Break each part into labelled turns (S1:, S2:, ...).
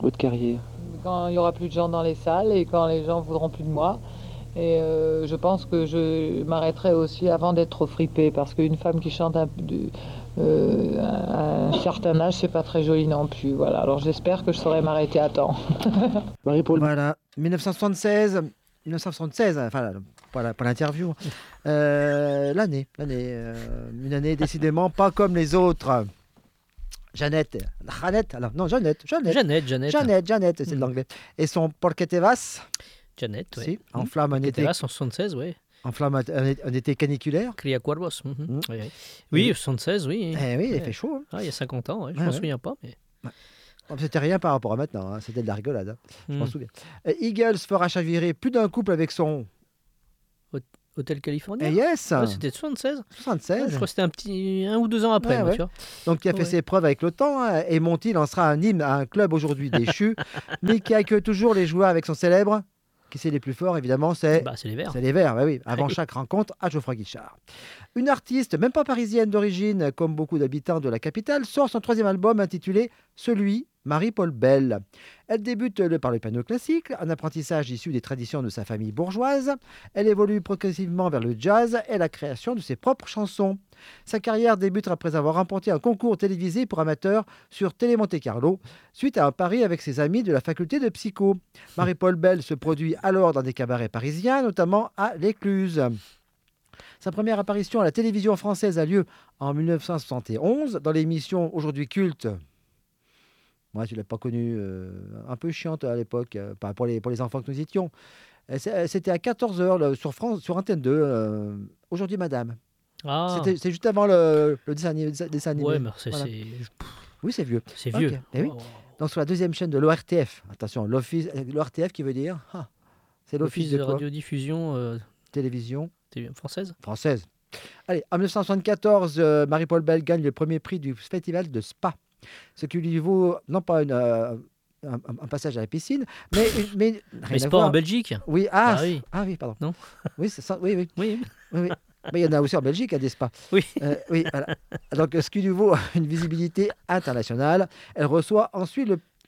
S1: votre carrière?
S2: Quand il n'y aura plus de gens dans les salles et quand les gens voudront plus de moi. Et je pense que je m'arrêterai aussi avant d'être trop fripée, parce qu'une femme qui chante à un certain âge, c'est pas très joli non plus. Voilà. Alors j'espère que je saurai m'arrêter à temps.
S1: Marie-Paul.
S3: Voilà, 1976, enfin, pas l'interview. Une année décidément pas comme les autres. Jeannette, alors non, Jeannette, c'est de l'anglais. Et son Porque te vas,
S4: Jeannette, oui.
S3: si, en flamme un été,
S4: en 76, oui.
S3: en flamme un été caniculaire.
S4: Cria Cuervos.
S3: Mm.
S4: Oui, 76, oui.
S3: Eh oui, il fait chaud. Hein.
S4: Ah, il y a 50 ans, je
S3: Ouais,
S4: m'en
S3: ouais.
S4: souviens pas. Mais...
S3: C'était rien par rapport à maintenant, hein. C'était de la rigolade, hein. Je m'en
S4: Mm.
S3: souviens. Eagles fera chavirer plus d'un couple avec son...
S4: Hôtel California.
S3: Yes,
S4: Ouais, c'était 76.
S3: 76.
S4: Ouais, je crois que c'était 1 ou 2 ans après,
S3: Ouais,
S4: moi,
S3: ouais.
S4: tu vois.
S3: Donc, qui a fait ses preuves avec le temps, hein, et Monty lancera un hymne à un club aujourd'hui déchu, mais qui accueille toujours les joueurs avec son célèbre. Qui c'est les plus forts, évidemment, c'est
S4: C'est les Verts.
S3: les Verts, bah oui, avant chaque rencontre à Geoffroy Guichard. Une artiste, même pas parisienne d'origine, comme beaucoup d'habitants de la capitale, sort son 3e album intitulé Celui, Marie-Paul Bell. Elle débute par le piano classique, un apprentissage issu des traditions de sa famille bourgeoise. Elle évolue progressivement vers le jazz et la création de ses propres chansons. Sa carrière débute après avoir remporté un concours télévisé pour amateurs sur Télé Monte Carlo, suite à un pari avec ses amis de la faculté de psycho. Marie-Paul Bell se produit alors dans des cabarets parisiens, notamment à l'Écluse. Sa première apparition à la télévision française a lieu en 1971 dans l'émission aujourd'hui culte. Moi, je ne l'ai pas connue, un peu chiante à l'époque, pour les enfants que nous étions. C'était à 14h sur Antenne 2, Aujourd'hui Madame.
S4: Ah,
S3: C'est juste avant le dessin animé.
S4: ouais, mais
S3: Voilà.
S4: c'est
S3: Oui, c'est vieux.
S4: c'est
S3: Ok,
S4: vieux.
S3: eh oui. Donc sur la 2e chaîne de l'ORTF. Attention, l'ORTF qui veut dire... c'est l'office de quoi
S4: radiodiffusion
S3: Télévision
S4: française.
S3: française. Allez, en 1974, Marie-Paul Bell gagne le premier prix du festival de Spa. Ce qui lui vaut, non pas un passage à la piscine, mais rien
S4: Mais
S3: à
S4: c'est pas
S3: voir.
S4: en Belgique.
S3: Oui,
S4: oui.
S3: Oui, pardon.
S4: Non.
S3: Oui, c'est ça, oui.
S4: Oui.
S3: Oui. Mais il y en a aussi en Belgique, à des spas.
S4: Oui.
S3: Oui, voilà. Donc, ce qui lui vaut une visibilité internationale. Elle reçoit ensuite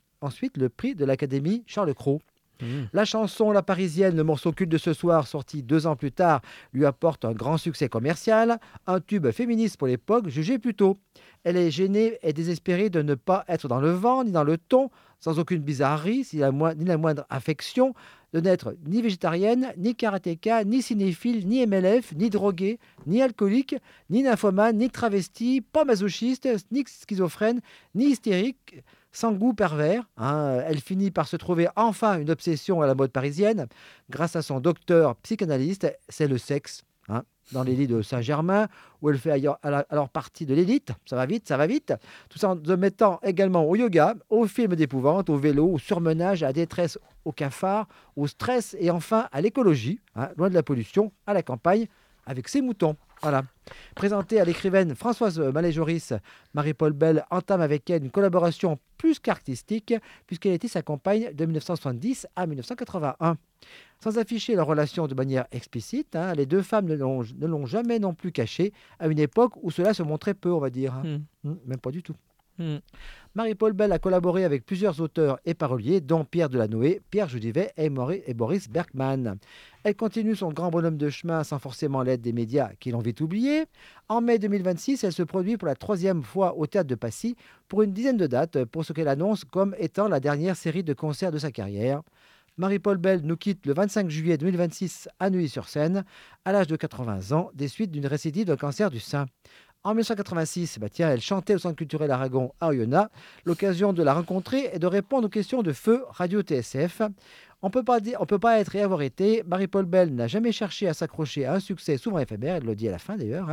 S3: le prix de l'Académie Charles Cros. La chanson La Parisienne, le morceau culte de ce soir, sorti 2 ans plus tard, lui apporte un grand succès commercial, un tube féministe pour l'époque, jugé plus tôt. Elle est gênée et désespérée de ne pas être dans le vent ni dans le ton, sans aucune bizarrerie, ni la moindre affection, de n'être ni végétarienne, ni karatéka, ni cinéphile, ni MLF, ni droguée, ni alcoolique, ni nymphomane, ni travesti, pas masochiste, ni schizophrène, ni hystérique, sans goût pervers. Elle finit par se trouver enfin une obsession à la mode parisienne. Grâce à son docteur psychanalyste, c'est le sexe. Dans les lits de Saint-Germain, où elle fait alors partie de l'élite. Ça va vite. Tout ça en se mettant également au yoga, aux films d'épouvante, au vélo, au surmenage, à la détresse, au cafard, au stress et enfin à l'écologie, loin de la pollution, à la campagne, avec ses moutons. Voilà. Présentée à l'écrivaine Françoise Mallet-Joris, Marie-Paul Bell entame avec elle une collaboration plus qu'artistique, puisqu'elle était sa compagne de 1970 à 1981. Sans afficher leur relation de manière explicite, les deux femmes ne l'ont jamais non plus caché, à une époque où cela se montrait peu, on va dire. Même pas du tout. Marie-Paul Bell a collaboré avec plusieurs auteurs et paroliers, dont Pierre Delanoë, Pierre Jolivet et Boris Bergman. Elle continue son grand bonhomme de chemin sans forcément l'aide des médias qui l'ont vite oublié. En mai 2026, elle se produit pour la 3e fois au Théâtre de Passy pour une dizaine de dates, pour ce qu'elle annonce comme étant la dernière série de concerts de sa carrière. Marie-Paul Bell nous quitte le 25 juillet 2026 à Neuilly-sur-Seine, à l'âge de 80 ans, des suites d'une récidive d'un cancer du sein. En 1986, elle chantait au Centre culturel Aragon à Oyonnax, l'occasion de la rencontrer et de répondre aux questions de Feu Radio TSF. On peut pas être et avoir été. Marie-Paul Bell n'a jamais cherché à s'accrocher à un succès souvent éphémère, elle le dit à la fin d'ailleurs.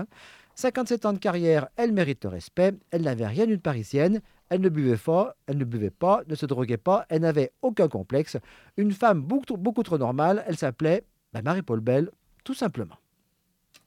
S3: 57 ans de carrière, elle mérite le respect. Elle n'avait rien d'une parisienne. Elle ne buvait pas, ne se droguait pas, elle n'avait aucun complexe. Une femme beaucoup trop normale, elle s'appelait Marie-Paul Bell, tout simplement.